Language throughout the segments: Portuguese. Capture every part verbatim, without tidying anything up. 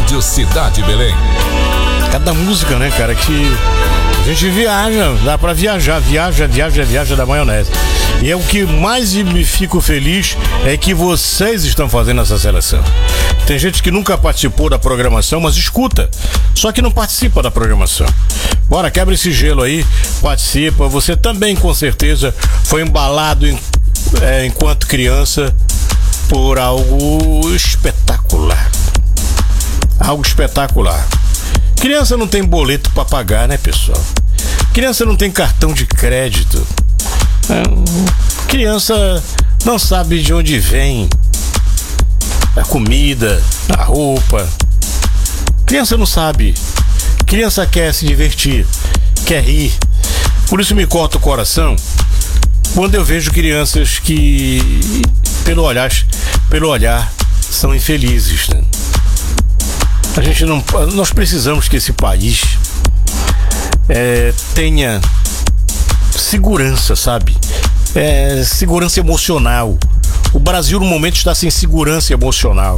Rádio Cidade Belém. Cada música, né, cara, que a gente viaja, dá pra viajar, viaja, viaja, viaja da maionese. E é o que mais me fico feliz é que vocês estão fazendo essa seleção. Tem gente que nunca participou da programação, mas escuta, só que não participa da programação. Bora, quebra esse gelo aí, participa. Você também, com certeza, foi embalado em, é, enquanto criança por algo espetacular. Algo espetacular. Criança não tem boleto pra pagar, né, pessoal? Criança não tem cartão de crédito. É, criança não sabe de onde vem a comida, a roupa. Criança não sabe. Criança quer se divertir, quer rir. Por isso me corta o coração quando eu vejo crianças que, pelo olhar, pelo olhar, são infelizes, né? A gente não, nós precisamos que esse país é, tenha segurança, sabe? É, segurança emocional. O Brasil no momento está sem segurança emocional.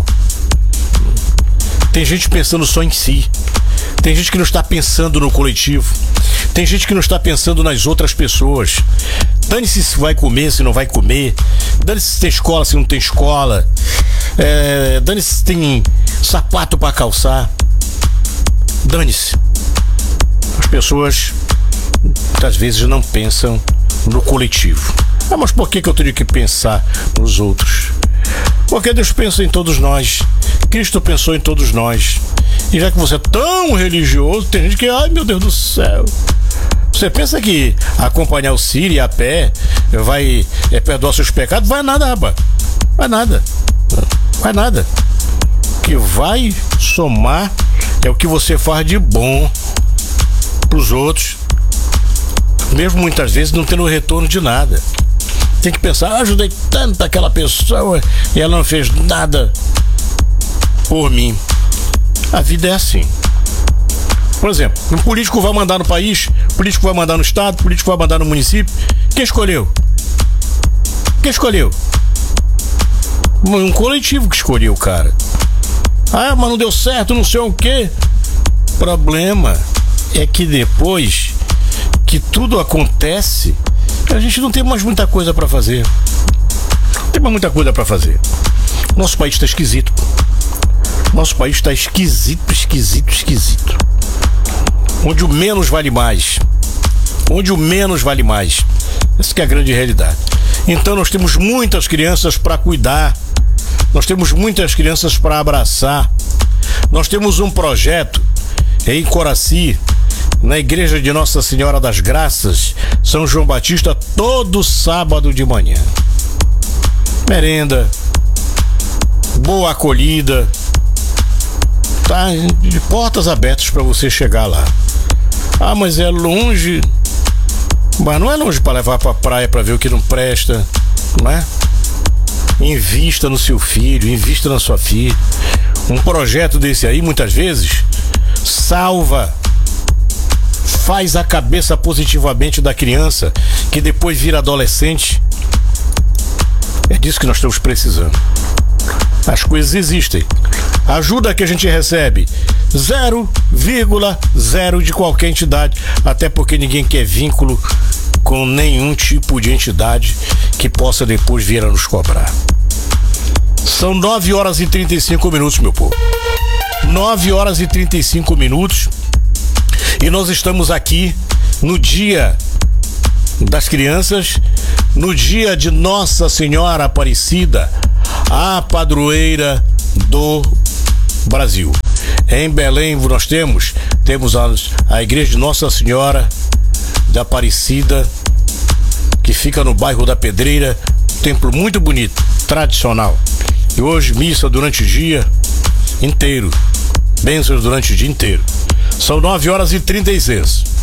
Tem gente pensando só em si. Tem gente que não está pensando no coletivo. Tem gente que não está pensando nas outras pessoas. Dane-se se vai comer, se não vai comer. Dane-se se tem escola, se não tem escola. É, dane-se se tem sapato para calçar. Dane-se. As pessoas muitas vezes não pensam no coletivo. Ah, mas por que que eu teria que pensar nos outros? Porque Deus pensa em todos nós. Cristo pensou em todos nós. E já que você é tão religioso, tem gente que, ai meu Deus do céu. Você pensa que acompanhar o Sírio a pé vai é, perdoar seus pecados? Vai nada, rapaz. Vai nada. Vai nada. O que vai somar é o que você faz de bom pros outros, mesmo muitas vezes não tendo retorno de nada. Tem que pensar, ah, ajudei tanto aquela pessoa e ela não fez nada por mim. A vida é assim. Por exemplo, um político vai mandar no país, político vai mandar no estado, político vai mandar no município. Quem escolheu? Quem escolheu? Um coletivo que escolheu o cara. Ah, mas não deu certo, não sei o quê. Problema é que depois que tudo acontece, a gente não tem mais muita coisa pra fazer. Não tem mais muita coisa pra fazer. Nosso país tá esquisito. Nosso país tá esquisito, esquisito, esquisito. Onde o menos vale mais. Onde o menos vale mais. Essa que é a grande realidade. Então nós temos muitas crianças para cuidar. Nós temos muitas crianças para abraçar. Nós temos um projeto em Coraci, na igreja de Nossa Senhora das Graças, São João Batista, todo sábado de manhã. Merenda, boa acolhida, tá de portas abertas para você chegar lá. Ah, mas é longe. Mas não é longe para levar para praia para ver o que não presta, não é? Invista no seu filho, invista na sua filha. Um projeto desse aí, muitas vezes, salva, faz a cabeça positivamente da criança, que depois vira adolescente. É disso que nós estamos precisando. As coisas existem. A ajuda que a gente recebe, zero vírgula zero de qualquer entidade, até porque ninguém quer vínculo com nenhum tipo de entidade que possa depois vir a nos cobrar. São nove horas e trinta e cinco minutos, meu povo. nove horas e trinta e cinco minutos. E nós estamos aqui no dia das crianças, no dia de Nossa Senhora Aparecida, a padroeira do Brasil. Em Belém nós temos, temos a, a igreja de Nossa Senhora da Aparecida, que fica no bairro da Pedreira, um templo muito bonito, tradicional. E hoje missa durante o dia inteiro, bênçãos durante o dia inteiro. São nove horas e trinta e seis.